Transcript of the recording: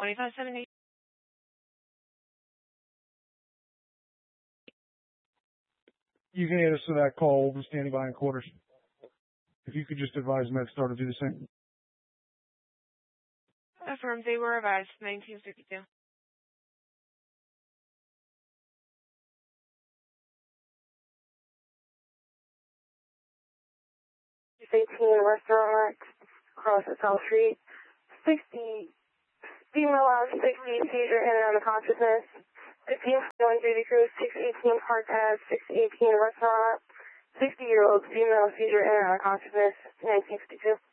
2570. You can add us to that call. We'll be standing by in quarters. If you could just advise MedStar to do the same. Affirmed, they were advised 1952. 18 restaurant across the South Street. 60 female out of 60 seizure in and out of consciousness. 15 going duty crew. 618 Park Ave. 618 restaurant. 60-year-old female seizure in and out of consciousness. 1952.